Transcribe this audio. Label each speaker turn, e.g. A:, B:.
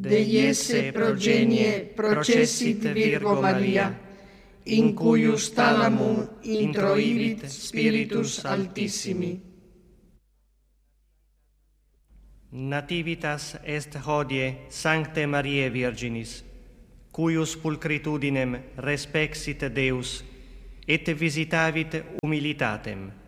A: de iesse progenie processit Virgo Maria, in cuius talamum introivit Spiritus Altissimi.
B: Nativitas est hodie Sancte Mariae Virginis, cuius pulcritudinem respexit Deus, et visitavit humilitatem.